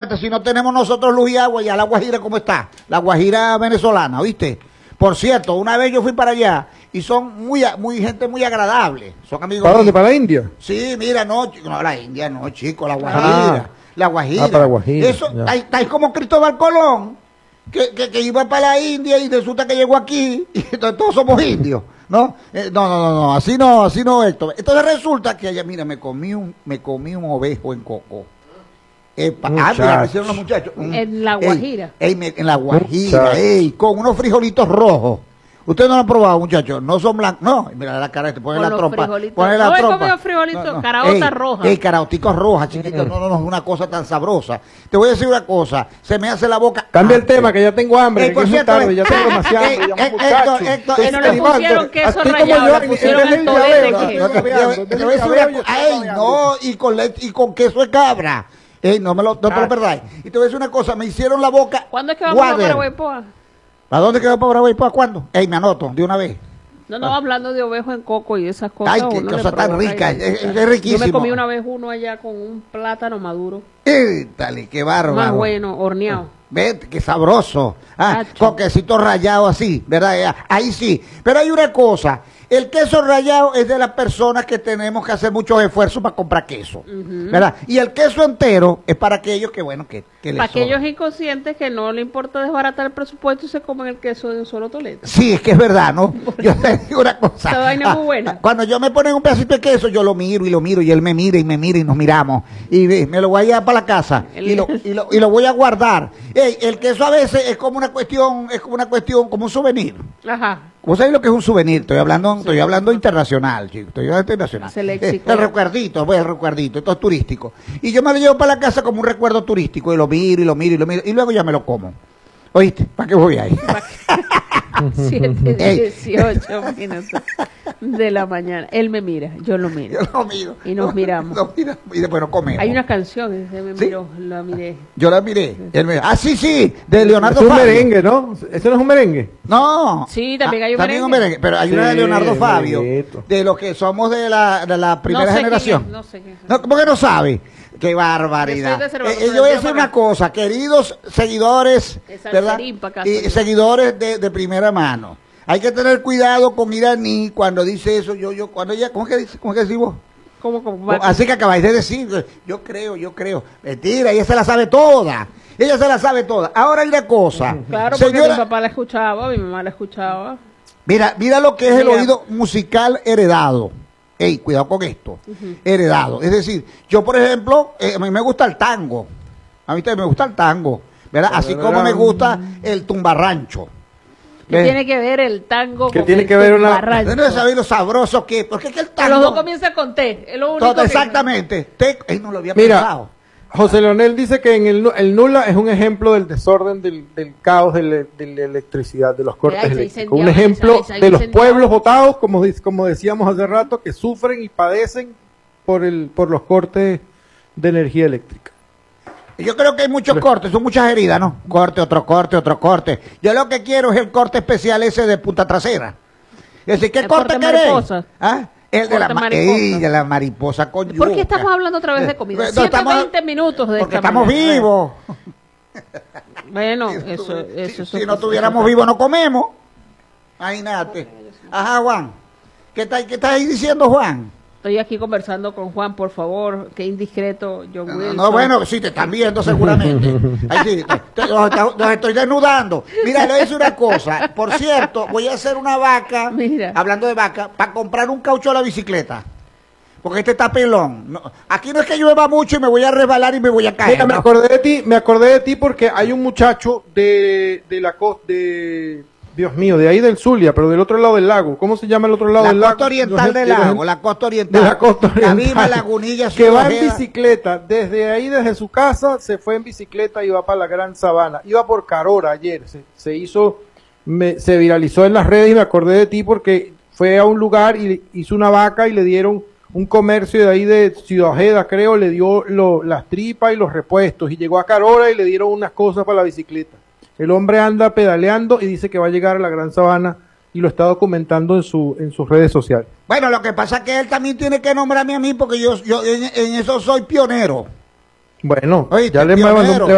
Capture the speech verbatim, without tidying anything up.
imagínate, si no tenemos nosotros luz y agua, ya la Guajira, ¿cómo está? La Guajira venezolana, ¿viste? Por cierto, una vez yo fui para allá y son muy, muy gente muy agradable. Son amigos. ¿Para dónde? míos. ¿Para la India? Sí, mira, no, chico, no, la India no, chico, la Guajira. Ah. La Guajira. Ah, para Guajira. Eso, Ya. está, está como Cristóbal Colón, que, que, que iba para la India y resulta que llegó aquí y entonces todos somos indios. ¿No? Eh, no, no, no, no, así no, así no, Héctor. Entonces resulta que allá, mira, me comí un, me comí un ovejo en coco. Epa, ah, mira, me hicieron los muchachos. Un- En la Guajira. Ey, ey, me- en la Guajira, Muchacho. ey, con unos frijolitos rojos. Ustedes no lo han probado, muchachos, no son blancos, no, mira la cara, te pone Con la los trompa, frijolitos. pone la No, he trompa. comido frijolitos, caraotas Ey, rojas. Ey, caraoticos rojas, chiquitos, no, no, no, es una cosa tan sabrosa. Te voy a decir una cosa, se me hace la boca. Cambia el antes. tema, que ya tengo hambre, Ey, que por es muy cierto, tarde, ya eh, tengo eh, demasiado eh, hambre, ya eh, muchacho. Héctor, Héctor, Estoy que no le salivando. pusieron queso Así como rallado, yo, le en- pusieron en el el todete llavero, que- estoy Te- te- babeando, te voy a decir una estoy cosa, ey, babeando. no, y con leche, y con queso de cabra. Ey, no me lo, no te lo Ah. perdáis. Y te voy a decir una cosa, me hicieron la boca. ¿Cuándo es que vamos a water. para Guaypoa? ¿A dónde quedó para Guaypoa? ¿Cuándo? Ey, me anoto, de una vez. No, no, hablando de ovejo en coco y esas cosas. Ay, qué uno le cosa tan provoca rica, y- es- es riquísimo. Yo me comí una vez uno allá con un plátano maduro. ¡Eh, dale, qué bárbaro! Más bueno, horneado. Vete, qué sabroso. Ah, Cacho. con quesito rallado así, ¿verdad? Ya, ahí sí. Pero hay una cosa, el queso rallado es de las personas que tenemos que hacer muchos esfuerzos para comprar queso, ¿verdad? Y el queso entero es para aquellos que, bueno, que, que les Para aquellos sobra. inconscientes que no le importa desbaratar el presupuesto y se comen el queso de un solo tolete. Sí, es que es verdad, ¿no? Yo te digo una cosa. Esa vaina es muy buena. Cuando yo me ponen un pedacito de queso, yo lo miro y lo miro y él me mira y me mira y nos miramos. Y ve, me lo voy a llevar para la casa y lo, y lo, y lo voy a guardar. Ey, el queso a veces es como una cuestión, es como una cuestión, como un souvenir. Ajá. ¿Vos sabés lo que es un souvenir? Estoy hablando, estoy hablando internacional, chicos. Estoy hablando internacional. Ese léxico. Eh, el recuerdito, pues el recuerdito, esto es turístico. Y yo me lo llevo para la casa como un recuerdo turístico y lo miro y lo miro y lo miro y luego ya me lo como. ¿Oíste? ¿Para qué voy ahí? siete Ey. dieciocho minutos de la mañana. Él me mira, yo lo miro. Yo lo miro. Y nos miramos. Lo miro y después nos comemos. Hay una canción, ese me ¿Sí? miró, la miré. Yo la miré. Él me- ah, sí, sí, de Leonardo Es un Fabio. merengue, ¿no? ¿Eso no es un merengue? No. Sí, también hay un también merengue. Pero hay una de Sí, Leonardo Fabio, merenguito. de los que somos de la, de la primera No sé generación. quién es, no sé quién es. No, ¿cómo que no sabe? Qué Yo barbaridad. soy de Cervando, Eh, eh, pero yo voy a yo decir para una cosa, queridos seguidores, Es ¿verdad? salserín pa' acá, Y soy yo. seguidores de, de primera mano. Hay que tener cuidado con Iraní cuando dice eso. Yo, yo, cuando ella, ¿cómo es que dice? ¿Cómo es que decís vos? ¿Cómo, cómo? Así que acabáis de decir, yo creo, yo creo. Mentira, ella se la sabe toda. Ella se la sabe toda. Ahora hay una cosa. Claro, porque Señora, mi papá la escuchaba, mi mamá la escuchaba. mira, mira lo que es el Mira. oído musical heredado. Ey, cuidado con esto. Heredado. Es decir, yo, por ejemplo, eh, a mí me gusta el tango. A mí también me gusta el tango. ¿Verdad? Así como me gusta el tumbarrancho. ¿Qué ¿Ves? tiene que ver el tango ¿Qué con tiene el que ver una- tumbarrancho? Usted no sabe lo sabroso que es. Porque es que el Que tango. los dos comienzan con T, es lo único Todo, que- exactamente. Te- ey, no lo había Mira, pensado. José Leonel dice que en el, nu- el Nula es un ejemplo del desorden, del, del caos de, la- de la electricidad, de los cortes Ahí se eléctricos. Un incendiaba, ejemplo ahí se- ahí de los incendiaba. pueblos votados, como, dic- como decíamos hace rato, que sufren y padecen por, el, por los cortes de energía eléctrica. Yo creo que hay muchos cortes, son muchas heridas, ¿no? Corte, otro corte, otro corte. Yo lo que quiero es el corte especial ese de punta trasera. Es decir, ¿qué El corte corte querés? mariposa. ¿Ah? El de la, Corte ma- mariposa. ey, de la mariposa con ¿Por qué yuca. estamos hablando otra vez de comida? Eh, no, Siempre estamos- veinte minutos de Porque esta estamos mañana. vivos. Bueno, Si eso, estu- eso, si, eso- si no eso- estuviéramos vivos no comemos. Imagínate. Ajá, Juan. ¿Qué está, qué estás ahí diciendo, Juan? Estoy aquí conversando con Juan, por favor. Qué indiscreto, John No, Wilson. no, bueno, sí, te están viendo seguramente. Ahí sí, te- te- los, los estoy desnudando. Mira, le voy a decir una cosa. Por cierto, voy a hacer una vaca, Mira. hablando de vaca, para comprar un caucho a la bicicleta. Porque este está pelón. No, aquí no es que llueva mucho y me voy a resbalar y me voy a caer. Mira, me ¿no? acordé de ti, me acordé de ti porque hay un muchacho de, de la costa, de, Dios mío, de ahí del Zulia, pero del otro lado del lago. ¿Cómo se llama el otro lado La del lago? costa oriental Los- del de los- lago, la costa oriental. de la costa oriental. La misma lagunilla. Que va en Ciudad Ojeda. bicicleta, desde ahí, desde su casa, se fue en bicicleta y va para la Gran Sabana. Iba por Carora ayer, se, se hizo, me- se viralizó en las redes y me acordé de ti porque fue a un lugar y hizo una vaca y le dieron un comercio de ahí de Ciudad Ojeda, creo, le dio lo- las tripas y los repuestos y llegó a Carora y le dieron unas cosas para la bicicleta. El hombre anda pedaleando y dice que va a llegar a la Gran Sabana y lo está documentando en su en sus redes sociales. Bueno, lo que pasa es que él también tiene que nombrarme a mí porque yo, yo en, en eso soy pionero. Bueno, Oíste, ya le, pionero. mandó- le